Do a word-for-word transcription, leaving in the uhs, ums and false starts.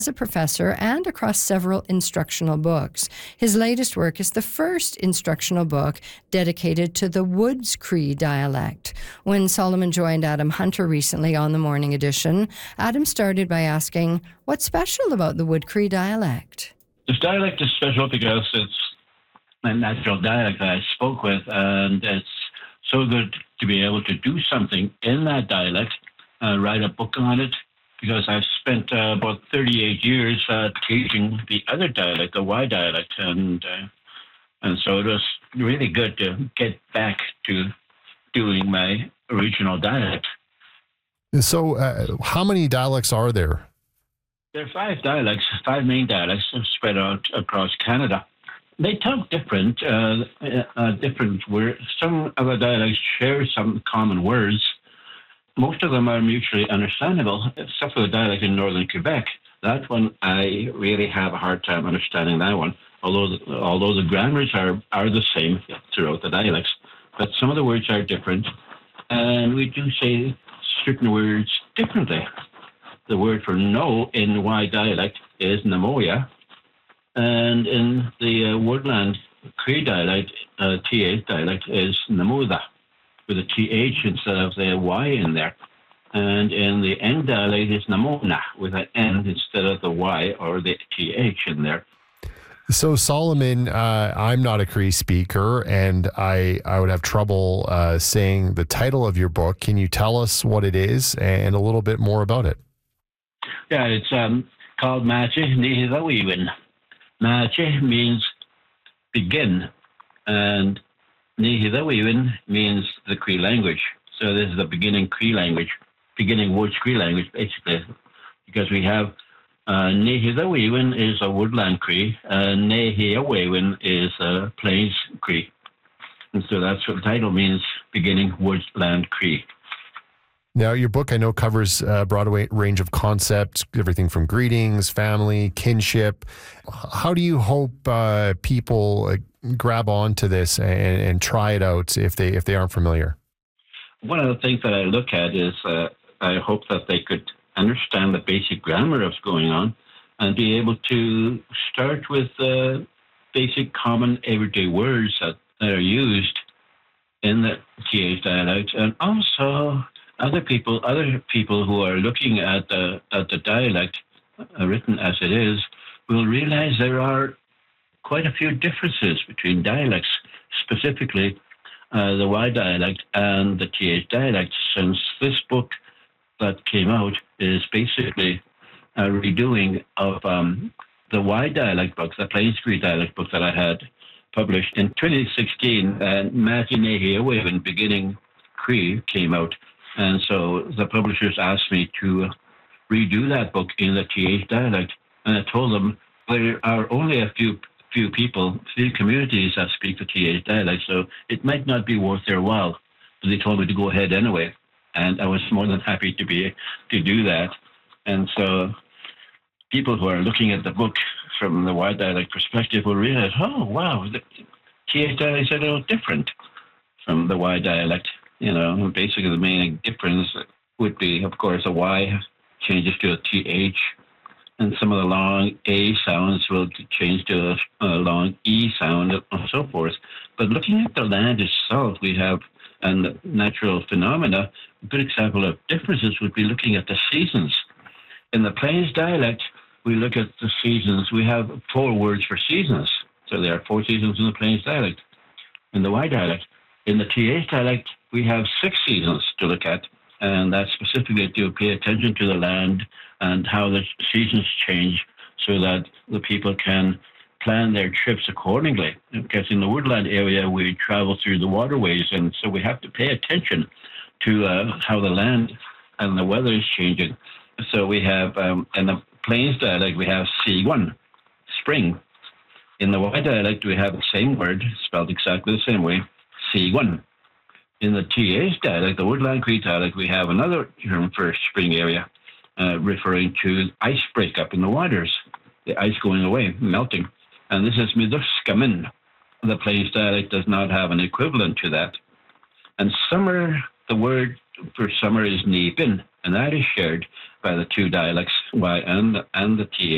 as a professor and across several instructional books. His latest work is the first instructional book dedicated to the Woods Cree dialect. When Solomon joined Adam Hunter recently on the Morning Edition, Adam started by asking, what's special about the Wood Cree dialect? This dialect is special because it's a natural dialect that I spoke with, and it's so good to be able to do something in that dialect, uh, write a book on it, because I've spent uh, about thirty-eight years uh, teaching the other dialect, the Y dialect, and uh, and so it was really good to get back to doing my original dialect. So uh, how many dialects are there? There are five dialects, five main dialects spread out across Canada. They talk different, uh, uh, different words. Some of the dialects share some common words. Most of them are mutually understandable, except for the dialect in northern Quebec. That one, I really have a hard time understanding that one, although the, although the grammars are, are the same throughout the dialects. But some of the words are different, and we do say certain words differently. The word for no in Y dialect is Namoya, and in the uh, Woodland Cree dialect, uh, T H dialect is Namuda, with a T H instead of the Y in there. And in the N dialect is Namona, with an N instead of the Y or the T H in there. So Solomon, uh, I'm not a Cree speaker, and I, I would have trouble uh, saying the title of your book. Can you tell us what it is and a little bit more about it? Yeah, it's um, called Mache Nihidawiwin. Mache means begin, and Nihidawiwin means the Cree language. So this is the beginning Cree language, beginning Woods Cree language, basically, because we have uh, Nihidawiwin is a woodland Cree, and Nehiawewin is a plains Cree. And so that's what the title means, beginning woodland Cree. Now, your book, I know, covers a broad range of concepts, everything from greetings, family, kinship. How do you hope uh, people grab onto this and, and try it out if they if they aren't familiar? One of the things that I look at is uh, I hope that they could understand the basic grammar of what's going on and be able to start with uh, basic common everyday words that, that are used in the T H dialect, and also Other people, other people who are looking at the at the dialect, uh, written as it is, will realize there are quite a few differences between dialects, specifically uh, the Y dialect and the T H dialect. Since this book that came out is basically a redoing of um, the Y dialect book, the Plains Cree dialect book that I had published in twenty sixteen, and Matinehiawewin Beginning Cree came out. And so the publishers asked me to redo that book in the T H dialect. And I told them there are only a few few people, few communities that speak the T H dialect, so it might not be worth their while. But they told me to go ahead anyway. And I was more than happy to be to do that. And so people who are looking at the book from the Y dialect perspective will realize, oh, wow, the T H dialect is a little different from the Y dialect. You know, basically the main difference would be, of course, a Y changes to a T H, and some of the long A sounds will change to a, a long E sound, and so forth. But looking at the land itself, we have, and the natural phenomena, a good example of differences would be looking at the seasons. In the Plains dialect, we look at the seasons. We have four words for seasons. So there are four seasons in the Plains dialect. In the Y dialect. In the T H dialect, we have six seasons to look at, and that's specifically to pay attention to the land and how the seasons change so that the people can plan their trips accordingly. Because in the woodland area, we travel through the waterways, and so we have to pay attention to uh, how the land and the weather is changing. So we have, um, in the Plains dialect, we have Siwan, spring. In the Y dialect, we have the same word, spelled exactly the same way, Siwan. In the T H dialect, the Woodland Cree dialect, we have another term for spring area, uh, referring to ice breakup in the waters, the ice going away, melting. And this is Miduskamin. The Plains dialect does not have an equivalent to that. And summer, the word for summer is Nipin, and that is shared by the two dialects, Y and, and the T H.